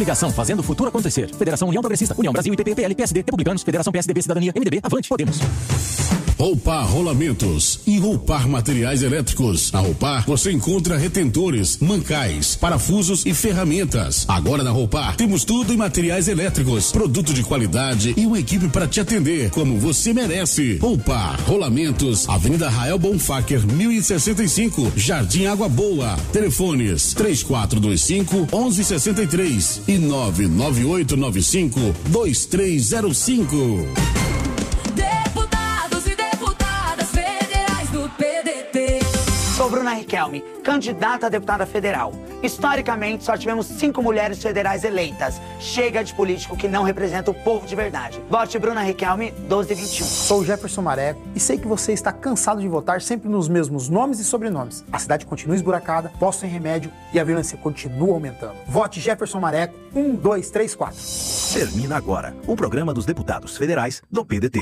Coligação fazendo o futuro acontecer. Federação União Progressista, União Brasil, IPP, PL, PSD, Republicanos, Federação PSDB, Cidadania, MDB, Avante, Podemos. Roupar Rolamentos e Roupar Materiais Elétricos. Na Roupar você encontra retentores, mancais, parafusos e ferramentas. Agora na Roupar temos tudo em materiais elétricos, produto de qualidade e uma equipe para te atender como você merece. Roupar Rolamentos, Avenida Rael Bonfacker, 1065, Jardim Água Boa. Telefones 3425-1163 e 99895-2305. Sou Bruna Riquelme, candidata a deputada federal. Historicamente, só tivemos 5 mulheres federais eleitas. Chega de político que não representa o povo de verdade. Vote Bruna Riquelme, 1221. Sou Jefferson Mareco e sei que você está cansado de votar sempre nos mesmos nomes e sobrenomes. A cidade continua esburacada, postos sem remédio e a violência continua aumentando. Vote Jefferson Mareco, 1, 2, 3, 4. Termina agora o programa dos deputados federais do PDT.